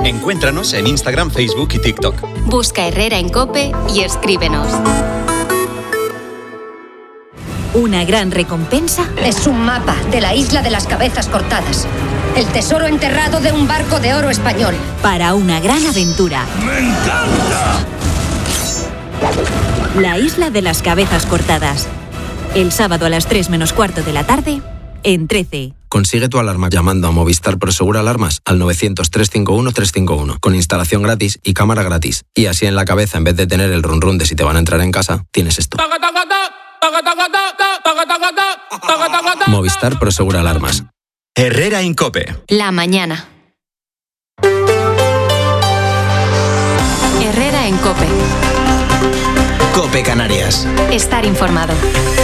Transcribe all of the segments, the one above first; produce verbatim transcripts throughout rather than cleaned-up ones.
Encuéntranos en Instagram, Facebook y TikTok. Busca Herrera en COPE y escríbenos. Una gran recompensa es un mapa de la isla de las cabezas cortadas. El tesoro enterrado de un barco de oro español. Para una gran aventura. ¡Me encanta! La isla de las cabezas cortadas. El sábado a las tres menos cuarto de la tarde, en trece. Consigue tu alarma llamando a Movistar Prosegur Alarmas al novecientos, trescientos cincuenta y uno, trescientos cincuenta y uno, con instalación gratis y cámara gratis. Y así en la cabeza, en vez de tener el run run de si te van a entrar en casa, tienes esto. Movistar Prosegur Alarmas. Herrera en COPE. La mañana. Herrera en COPE. COPE Canarias. Estar informado.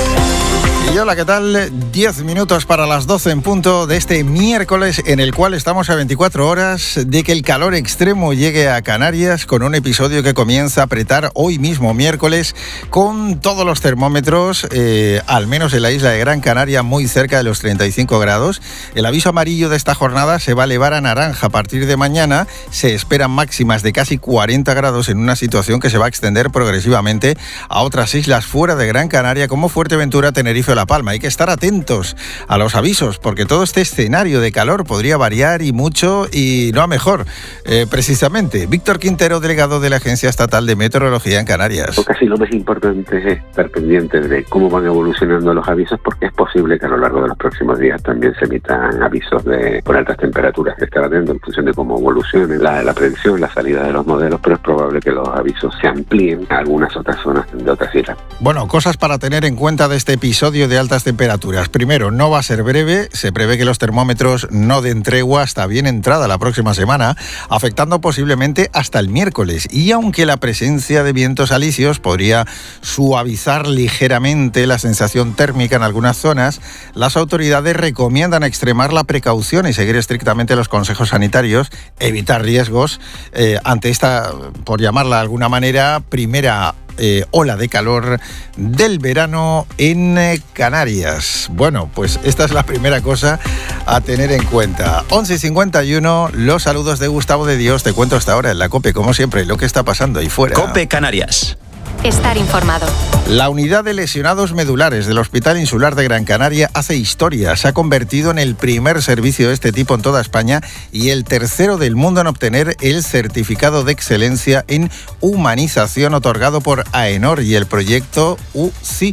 Y hola, ¿qué tal? diez minutos para las doce en punto de este miércoles, en el cual estamos a veinticuatro horas de que el calor extremo llegue a Canarias, con un episodio que comienza a apretar hoy mismo miércoles, con todos los termómetros, eh, al menos en la isla de Gran Canaria, muy cerca de los treinta y cinco grados. El aviso amarillo de esta jornada se va a elevar a naranja a partir de mañana. Se esperan máximas de casi cuarenta grados en una situación que se va a extender progresivamente a otras islas fuera de Gran Canaria, como Fuerteventura, Tenerife o La Palma. Hay que estar atentos a los avisos, porque todo este escenario de calor podría variar y mucho, y no a mejor. Eh, precisamente, Víctor Quintero, delegado de la Agencia Estatal de Meteorología en Canarias. Casi lo más importante es estar pendientes de cómo van evolucionando los avisos, porque es posible que a lo largo de los próximos días también se emitan avisos de por altas temperaturas. Hay que estar atento en función de cómo evolucione la, la predicción, la salida de los modelos, pero es probable que los avisos se amplíen a algunas otras zonas de otras islas. Bueno, cosas para tener en cuenta de este episodio de altas temperaturas. Primero, no va a ser breve. Se prevé que los termómetros no den tregua hasta bien entrada la próxima semana, afectando posiblemente hasta el miércoles. Y aunque la presencia de vientos alisios podría suavizar ligeramente la sensación térmica en algunas zonas, las autoridades recomiendan extremar la precaución y seguir estrictamente los consejos sanitarios, evitar riesgos eh, ante esta, por llamarla de alguna manera, primera Eh, ola de calor del verano en eh, Canarias. Bueno, pues esta es la primera cosa a tener en cuenta. once y cincuenta y uno, los saludos de Gustavo de Dios. Te cuento hasta ahora en la COPE, como siempre, lo que está pasando ahí fuera. COPE Canarias. Estar informado. La unidad de lesionados medulares del Hospital Insular de Gran Canaria hace historia. Se ha convertido en el primer servicio de este tipo en toda España y el tercero del mundo en obtener el certificado de excelencia en humanización otorgado por AENOR y el proyecto U C I.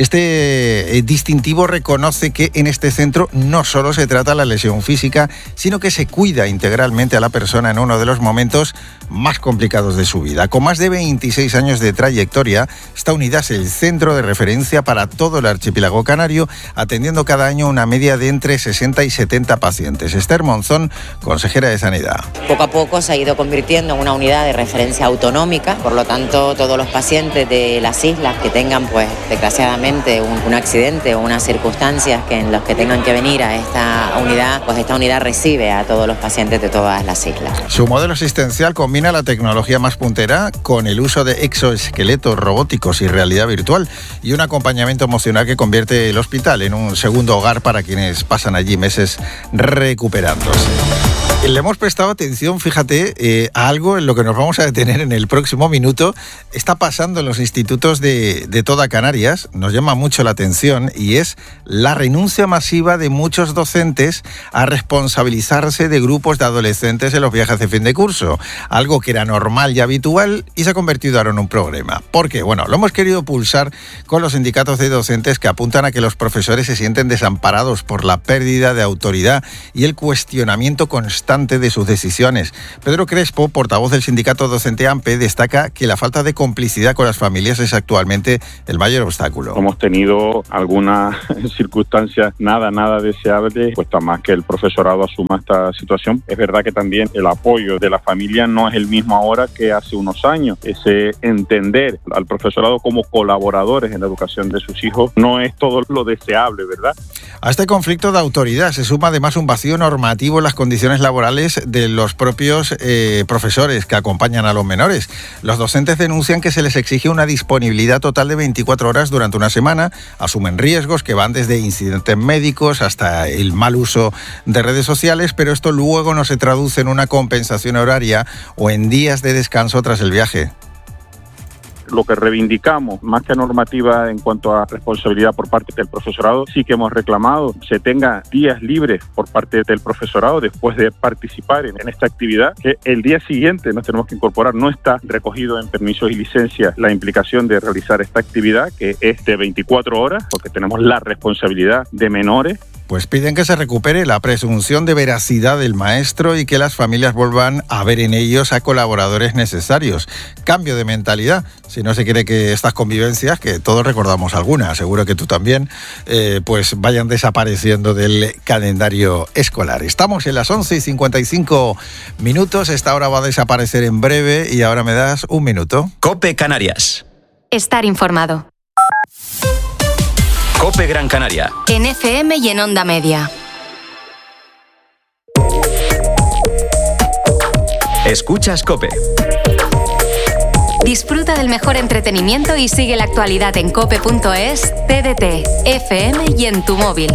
Este distintivo reconoce que en este centro no solo se trata la lesión física, sino que se cuida integralmente a la persona en uno de los momentos más complicados de su vida. Con más de veintiséis años de trayectoria, esta unidad es el centro de referencia para todo el archipiélago canario, atendiendo cada año una media de entre sesenta y setenta pacientes. Esther Monzón, consejera de Sanidad. Poco a poco se ha ido convirtiendo en una unidad de referencia autonómica, por lo tanto todos los pacientes de las islas que tengan, pues desgraciadamente, un, un accidente o unas circunstancias que en los que tengan que venir a esta unidad, pues esta unidad recibe a todos los pacientes de todas las islas. Su modelo asistencial combina la tecnología más puntera con el uso de exoesqueletos robóticos y realidad virtual y un acompañamiento emocional que convierte el hospital en un segundo hogar para quienes pasan allí meses recuperándose. Le hemos prestado atención, fíjate, eh, a algo en lo que nos vamos a detener en el próximo minuto. Está pasando en los institutos de, de toda Canarias, nos llama mucho la atención, y es la renuncia masiva de muchos docentes a responsabilizarse de grupos de adolescentes en los viajes de fin de curso. Algo que era normal y habitual y se ha convertido ahora en un problema. ¿Por qué? Bueno, lo hemos querido pulsar con los sindicatos de docentes que apuntan a que los profesores se sienten desamparados por la pérdida de autoridad y el cuestionamiento constante de sus decisiones. Pedro Crespo, portavoz del sindicato docente AMPE, destaca que la falta de complicidad con las familias es actualmente el mayor obstáculo. Hemos tenido algunas circunstancias nada, nada deseables, cuesta más que el profesorado asuma esta situación. Es verdad que también el apoyo de la familia no es el mismo ahora que hace unos años. Ese entender al profesorado como colaboradores en la educación de sus hijos no es todo lo deseable, ¿verdad? A este conflicto de autoridad se suma además un vacío normativo en las condiciones laborales laborales de los propios eh, profesores que acompañan a los menores. Los docentes denuncian que se les exige una disponibilidad total de veinticuatro horas durante una semana, asumen riesgos que van desde incidentes médicos hasta el mal uso de redes sociales, pero esto luego no se traduce en una compensación horaria o en días de descanso tras el viaje. Lo que reivindicamos, más que normativa en cuanto a responsabilidad por parte del profesorado, sí que hemos reclamado se tenga días libres por parte del profesorado después de participar en, en esta actividad, que el día siguiente nos tenemos que incorporar. No está recogido en permisos y licencias la implicación de realizar esta actividad, que es de veinticuatro horas, porque tenemos la responsabilidad de menores. Pues piden que se recupere la presunción de veracidad del maestro y que las familias vuelvan a ver en ellos a colaboradores necesarios. Cambio de mentalidad. Si no se quiere que estas convivencias, que todos recordamos algunas, seguro que tú también, eh, pues vayan desapareciendo del calendario escolar. Estamos en las once y cincuenta y cinco minutos. Esta hora va a desaparecer en breve y ahora me das un minuto. COPE Canarias. Estar informado. COPE Gran Canaria. En F M y en Onda Media. Escuchas COPE. Disfruta del mejor entretenimiento y sigue la actualidad en cope punto es, T D T, F M y en tu móvil.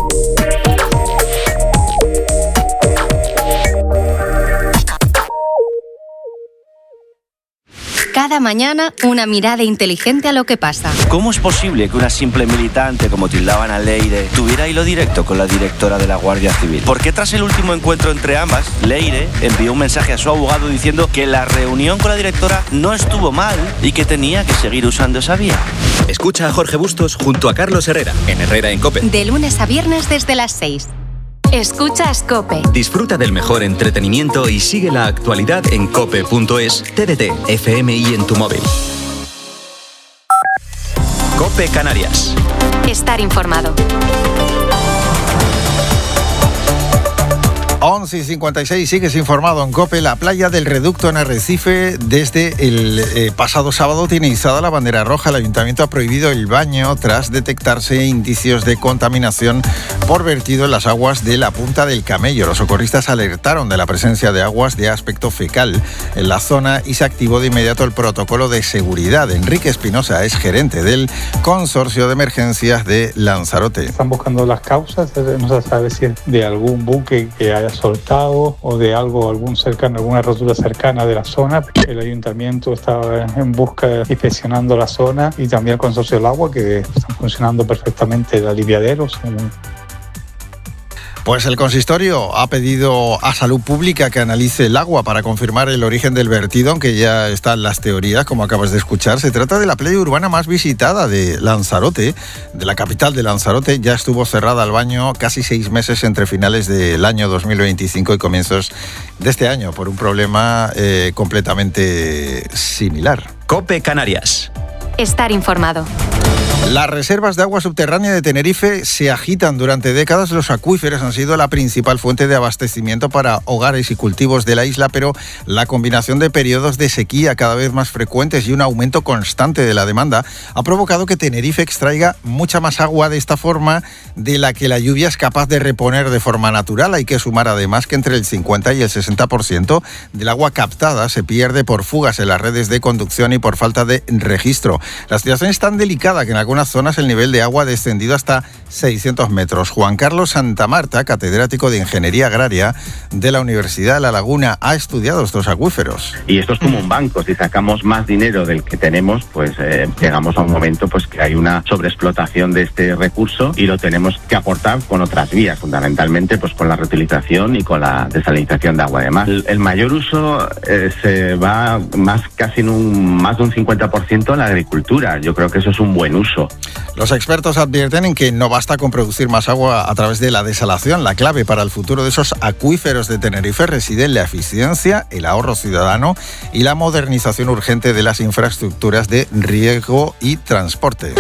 Cada mañana, una mirada inteligente a lo que pasa. ¿Cómo es posible que una simple militante, como tildaban a Leire, tuviera hilo directo con la directora de la Guardia Civil? ¿Por qué tras el último encuentro entre ambas, Leire envió un mensaje a su abogado diciendo que la reunión con la directora no estuvo mal y que tenía que seguir usando esa vía? Escucha a Jorge Bustos junto a Carlos Herrera, en Herrera en COPE. De lunes a viernes desde las seis. Escuchas COPE. Disfruta del mejor entretenimiento y sigue la actualidad en cope punto es, T D T, F M y en tu móvil. COPE Canarias. Estar informado. once y cincuenta y seis, sigues informado en COPE. La playa del Reducto en Arrecife, desde el eh, pasado sábado tiene izada la bandera roja. El ayuntamiento ha prohibido el baño tras detectarse indicios de contaminación por vertido en las aguas de la Punta del Camello. Los socorristas alertaron de la presencia de aguas de aspecto fecal en la zona y se activó de inmediato el protocolo de seguridad. Enrique Espinosa es gerente del Consorcio de Emergencias de Lanzarote. Están buscando las causas, no se sabe si es de algún buque que haya soltado o de algo, algún cercano, alguna rotura cercana de la zona. El ayuntamiento está en busca, inspeccionando la zona, y también el Consorcio del Agua, que están funcionando perfectamente el aliviadero. Pues el consistorio ha pedido a Salud Pública que analice el agua para confirmar el origen del vertido, aunque ya están las teorías, como acabas de escuchar. Se trata de la playa urbana más visitada de Lanzarote, de la capital de Lanzarote. Ya estuvo cerrada al baño casi seis meses entre finales del año dos mil veinticinco y comienzos de este año por un problema eh, completamente similar. COPE Canarias. Estar informado. Las reservas de agua subterránea de Tenerife se agitan durante décadas. Los acuíferos han sido la principal fuente de abastecimiento para hogares y cultivos de la isla, pero la combinación de periodos de sequía cada vez más frecuentes y un aumento constante de la demanda ha provocado que Tenerife extraiga mucha más agua de esta forma de la que la lluvia es capaz de reponer de forma natural. Hay que sumar además que entre el cincuenta y el sesenta por ciento del agua captada se pierde por fugas en las redes de conducción y por falta de registro. La situación es tan delicada que en algunas zonas el nivel de agua ha descendido hasta seiscientos metros. Juan Carlos Santamarta, catedrático de Ingeniería Agraria de la Universidad de La Laguna, ha estudiado estos acuíferos. Y esto es como un banco. Si sacamos más dinero del que tenemos, pues eh, llegamos a un momento pues que hay una sobreexplotación de este recurso y lo tenemos que aportar con otras vías, fundamentalmente pues con la reutilización y con la desalinización de agua. Además, el, el mayor uso eh, se va más casi en un más de un cincuenta por ciento en la agricultura. Yo creo que eso es un buen uso. Los expertos advierten en que no basta con producir más agua a través de la desalación. La clave para el futuro de esos acuíferos de Tenerife reside en la eficiencia, el ahorro ciudadano y la modernización urgente de las infraestructuras de riego y transporte.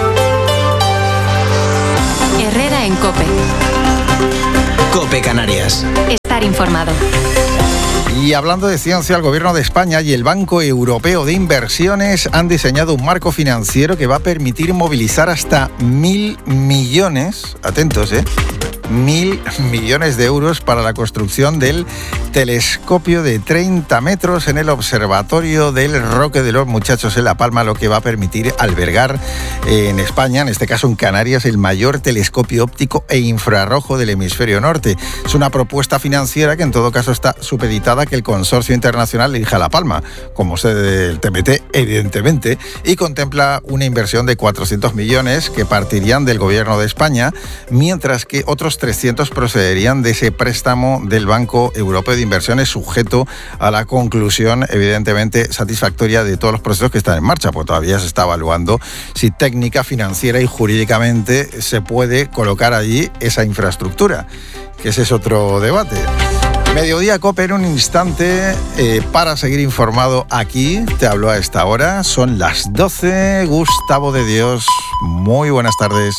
Herrera en COPE. COPE Canarias. Estar informado. Y hablando de ciencia, el Gobierno de España y el Banco Europeo de Inversiones han diseñado un marco financiero que va a permitir movilizar hasta mil millones, atentos, ¿eh? mil millones de euros para la construcción del telescopio de treinta metros en el observatorio del Roque de los Muchachos en La Palma, lo que va a permitir albergar en España, en este caso en Canarias, el mayor telescopio óptico e infrarrojo del hemisferio norte. Es una propuesta financiera que en todo caso está supeditada a que el consorcio internacional elija La Palma como sede del T M T, evidentemente, y contempla una inversión de cuatrocientos millones que partirían del gobierno de España, mientras que otros trescientos procederían de ese préstamo del Banco Europeo de Inversiones, sujeto a la conclusión, evidentemente, satisfactoria de todos los procesos que están en marcha, porque todavía se está evaluando si técnica, financiera y jurídicamente se puede colocar allí esa infraestructura, que ese es otro debate. Mediodía COPE en un instante, eh, para seguir informado aquí, te hablo a esta hora, son las doce, Gustavo de Dios, muy buenas tardes.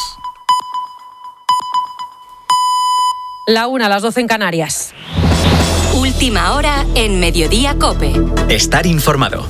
La una, a las doce en Canarias. Última hora en Mediodía COPE. Estar informado.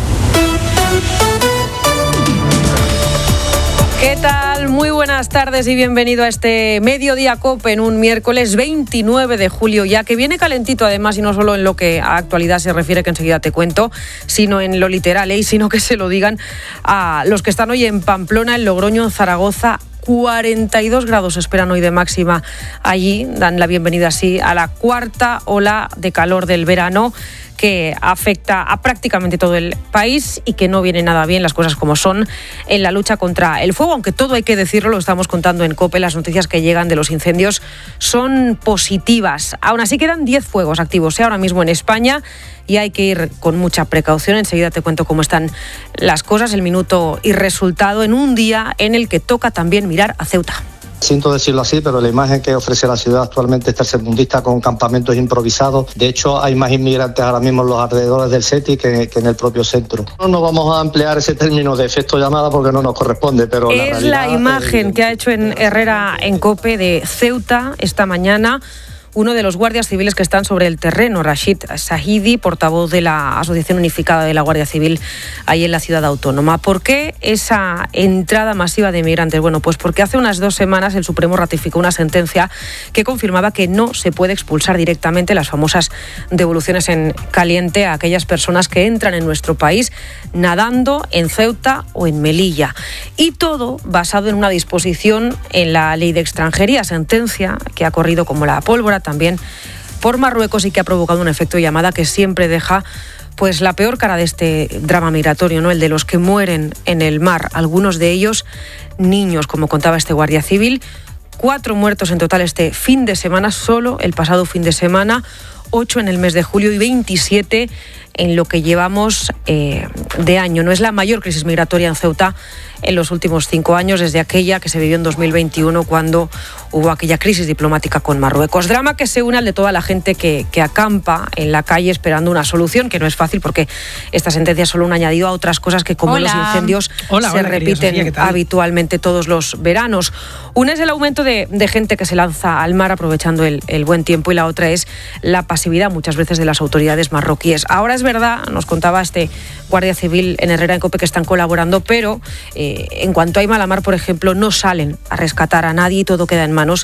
¿Qué tal? Muy buenas tardes y bienvenido a este Mediodía COPE en un miércoles veintinueve de julio ya, que viene calentito además, y no solo en lo que a actualidad se refiere, que enseguida te cuento, sino en lo literal, ¿eh? Y sino que se lo digan a los que están hoy en Pamplona, en Logroño, en Zaragoza. cuarenta y dos grados esperan hoy de máxima allí. Dan la bienvenida así a la cuarta ola de calor del verano, que afecta a prácticamente todo el país y que no viene nada bien, las cosas como son, en la lucha contra el fuego, aunque todo hay que decirlo, lo estamos contando en COPE, las noticias que llegan de los incendios son positivas. Aún así quedan diez fuegos activos, ¿eh? ahora mismo en España, y hay que ir con mucha precaución. Enseguida te cuento cómo están las cosas, el minuto y resultado en un día en el que toca también mirar a Ceuta. Siento decirlo así, pero la imagen que ofrece la ciudad actualmente es tercermundista, con campamentos improvisados. De hecho, hay más inmigrantes ahora mismo en los alrededores del SETI que, que en el propio centro. No nos vamos a emplear ese término de efecto llamada porque no nos corresponde, pero es la realidad... la imagen que ha hecho en Herrera en COPE de Ceuta esta mañana uno de los guardias civiles que están sobre el terreno, Rashid Sahidi, portavoz de la Asociación Unificada de la Guardia Civil ahí en la ciudad autónoma. ¿Por qué esa entrada masiva de inmigrantes? Bueno, pues porque hace unas dos semanas el Supremo ratificó una sentencia que confirmaba que no se puede expulsar directamente, las famosas devoluciones en caliente, a aquellas personas que entran en nuestro país nadando en Ceuta o en Melilla. Y todo basado en una disposición en la Ley de Extranjería, sentencia que ha corrido como la pólvora también por Marruecos y que ha provocado un efecto llamada que siempre deja pues la peor cara de este drama migratorio, ¿no? El de los que mueren en el mar, algunos de ellos niños, como contaba este guardia civil. Cuatro muertos en total este fin de semana, solo el pasado fin de semana, ocho en el mes de julio y veintisiete en lo que llevamos eh, de año. No es la mayor crisis migratoria en Ceuta en los últimos cinco años, desde aquella que se vivió en dos mil veintiuno, cuando hubo aquella crisis diplomática con Marruecos. Drama que se une al de toda la gente que, que acampa en la calle esperando una solución, que no es fácil porque esta sentencia es solo un añadido a otras cosas que, como hola. los incendios, hola, se hola, repiten Sofía, habitualmente todos los veranos. Una es el aumento de, de gente que se lanza al mar aprovechando el, el buen tiempo, y la otra es la pasividad muchas veces de las autoridades marroquíes. Ahora es verdad, nos contaba este guardia civil en Herrera en COPE, que están colaborando, pero eh, en cuanto hay mala mar, por ejemplo, no salen a rescatar a nadie y todo queda en manos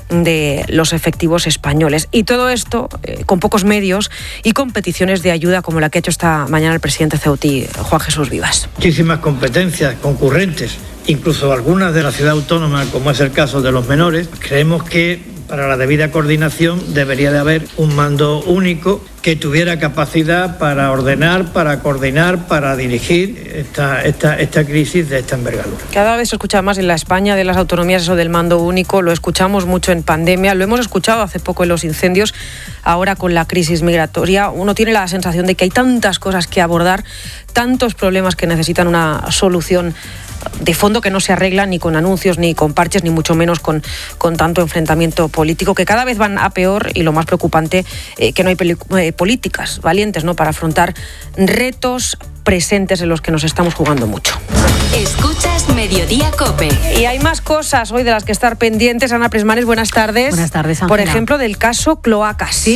de los efectivos españoles. Y todo esto eh, con pocos medios y con peticiones de ayuda como la que ha hecho esta mañana el presidente ceutí, Juan Jesús Vivas. Muchísimas competencias concurrentes, incluso algunas de la ciudad autónoma, como es el caso de los menores. Creemos que para la debida coordinación debería de haber un mando único que tuviera capacidad para ordenar, para coordinar, para dirigir esta, esta, esta crisis de esta envergadura. Cada vez se escucha más en la España de las autonomías eso del mando único, lo escuchamos mucho en pandemia, lo hemos escuchado hace poco en los incendios, ahora con la crisis migratoria. Uno tiene la sensación de que hay tantas cosas que abordar, tantos problemas que necesitan una solución de fondo, que no se arreglan ni con anuncios, ni con parches, ni mucho menos con, con tanto enfrentamiento político, que cada vez van a peor, y lo más preocupante, eh, que no hay peli- eh, políticas valientes, ¿no?, para afrontar retos presentes en los que nos estamos jugando mucho. Escuchas Mediodía COPE. Y hay más cosas hoy de las que estar pendientes. Ana Presmanes, buenas tardes. Buenas tardes, Ángela. Por ejemplo, del caso Cloacas. Sí.